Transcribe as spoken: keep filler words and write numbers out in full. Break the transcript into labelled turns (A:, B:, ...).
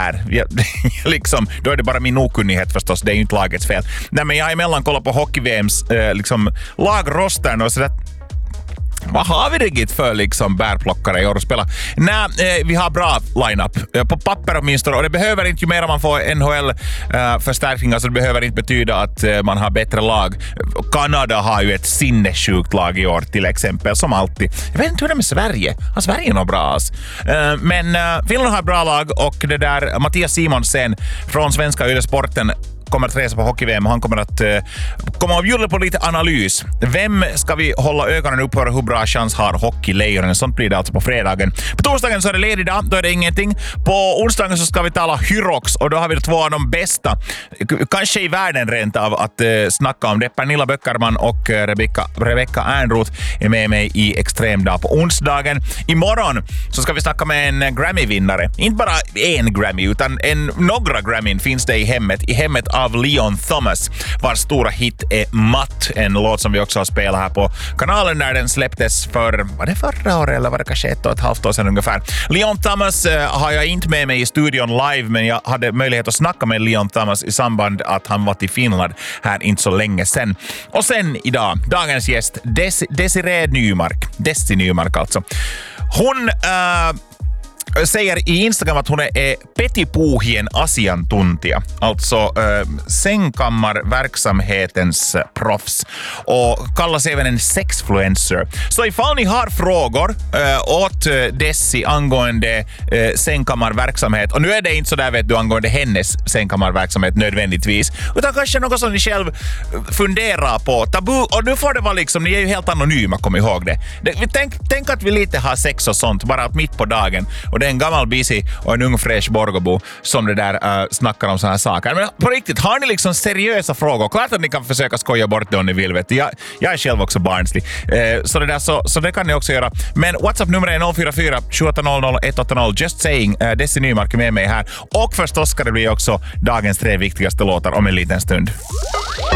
A: där. Jag, liksom, då är det bara min okunnighet förstås, det är ju inte lagets fel. Nej, men jag har emellan kollat på hockey-V M's eh, liksom, lagrostern och sådär. Vad har vi riktigt för liksom bärplockare i år att spela? Nej, eh, vi har bra line-up. Eh, på papper åtminstone. Och det behöver inte, ju mer man får N H L-förstärkningar eh, så det behöver inte betyda att eh, man har bättre lag. Kanada har ju ett sinnessjukt lag i år till exempel, som alltid. Jag vet inte hur det är med Sverige. Har Sverige något bra alls? Eh, men eh, Finland har ett bra lag och det där Mattias Simonsen från Svenska Yle Sporten kommer att resa på hockey-V M och han kommer att uh, komma och bjuda på lite analys. Vem ska vi hålla ögonen upp för hur bra chans har hockeylejonen? Sånt blir det alltså på fredagen. På torsdagen så är det ledig dag, då är det ingenting. På onsdagen så ska vi tala Hyrox och då har vi två av de bästa, kanske i världen rent av, att uh, snacka om det. Pernilla Böckerman och uh, Rebecca, Rebecca Ernroth är med mig i Extremdag på onsdagen. Imorgon så ska vi snacka med en Grammy-vinnare. Inte bara en Grammy utan en, några Grammy finns det i hemmet. I hemmet av Leon Thomas, vars stora hit är Matt, en låt som vi också har spelat här på kanalen när den släpptes för, var det förra året eller var det kanske ett och ett halvt år sedan ungefär. Leon Thomas uh, har jag inte med mig i studion live, men jag hade möjlighet att snacka med Leon Thomas i samband att han var till Finland här inte så länge sedan. Och sen idag, dagens gäst Des- Desiree Nymark, Desi Nymark alltså. Hon uh, säger i Instagram att hon är petipuuhien asiantuntija, alltså äh, sängkammarverksamhetens proffs och kallas även en sexfluencer. Så ifall ni har frågor äh, åt Desi angående äh, sängkammarverksamhet, och nu är det inte så där vet du angående hennes sängkammarverksamhet nödvändigtvis, utan kanske något som ni själv funderar på, tabu, och nu får det vara liksom, ni är ju helt anonyma, kom ihåg det. det tänk, tänk att vi lite har sex och sånt, bara mitt på dagen. Och det är en gammal busy och en ung fräsch Borgåbo som det där uh, snackar om såna här saker. Men på riktigt, har ni liksom seriösa frågor? Klart att ni kan försöka skoja bort det om ni vill. Vet du. Jag, jag är själv också barnslig. Uh, så, det där, så, så det kan ni också göra. Men WhatsApp-numret är noll fyra fyra sju åtta noll noll ett åtta noll. Just saying. Uh, Desi Nymark är med mig här. Och förstås ska det bli också dagens tre viktigaste låtar om en liten stund.